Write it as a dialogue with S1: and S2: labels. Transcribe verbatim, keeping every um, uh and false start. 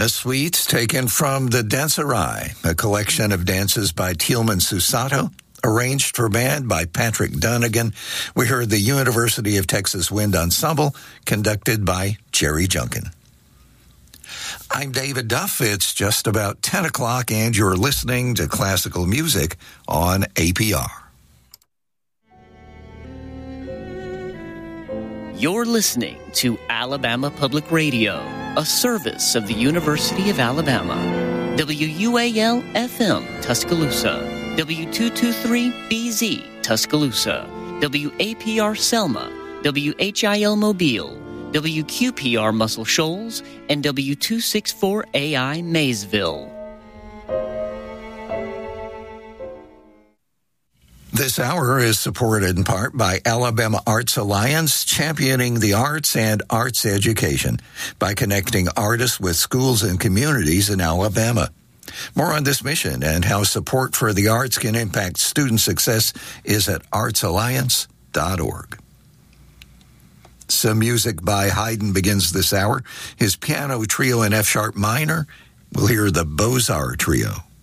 S1: A suite taken from the Dancerai, a collection of dances by Tielman Susato, arranged for band by Patrick Dunnigan. We heard the University of Texas Wind Ensemble, conducted by Jerry Junkin. I'm David Duff. It's just about ten o'clock, and you're listening to classical music on A P R.
S2: You're listening to Alabama Public Radio, a service of the University of Alabama. W U A L F M Tuscaloosa, W two twenty-three B Z Tuscaloosa, W A P R Selma, W H I L Mobile, W Q P R Muscle Shoals, and W two sixty-four A I Maysville.
S1: This hour is supported in part by Alabama Arts Alliance, championing the arts and arts education by connecting artists with schools and communities in Alabama. More on this mission and how support for the arts can impact student success is at arts alliance dot org. Some music by Haydn begins this hour. His piano trio in F-sharp minor. We'll hear the Beaux-Arts Trio.